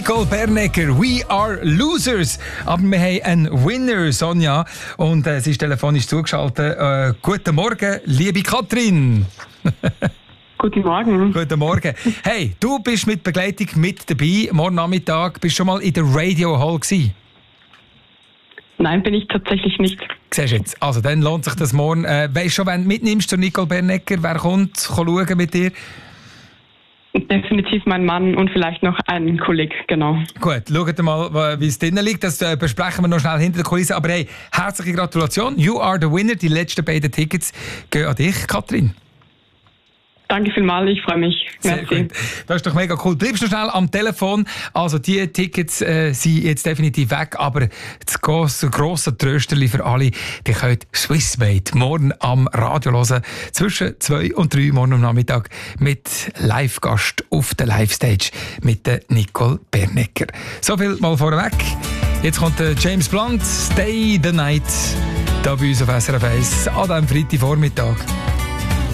Nicole Bernecker, We Are Losers. Aber wir haben einen Winner, Sonja, und sie ist telefonisch zugeschaltet. Guten Morgen, liebe Katrin. Guten Morgen. Guten Morgen. Hey, du bist mit Begleitung mit dabei. Morgen Nachmittag bist du schon mal in der Radio Hall gewesen? Nein, bin ich tatsächlich nicht. Siehst du jetzt? Also dann lohnt sich das morgen. Weißt du schon, wenn du mitnimmst zur Nicole Bernecker, wer kommt schauen mit dir? Definitiv mein Mann und vielleicht noch ein Kollege, genau. Gut, schaut mal, wie es drinnen liegt. Das besprechen wir noch schnell hinter der Kulisse. Aber hey, herzliche Gratulation. You are the winner. Die letzten beiden Tickets gehen an dich, Katrin. Danke vielmals, ich freue mich. Sehr gut. Das ist doch mega cool. Bleibst du schnell am Telefon. Also die Tickets sind jetzt definitiv weg, aber das grosse Trösterli für alle, die könnt Swissmade morgen am Radio hören, zwischen 2 und 3 morgen am Nachmittag mit Live-Gast auf der Live-Stage mit der Nicole Bernecker. So viel mal vorweg. Jetzt kommt James Blunt, Stay the Night, da bei uns auf SRF 1 an diesem Freitagvormittag.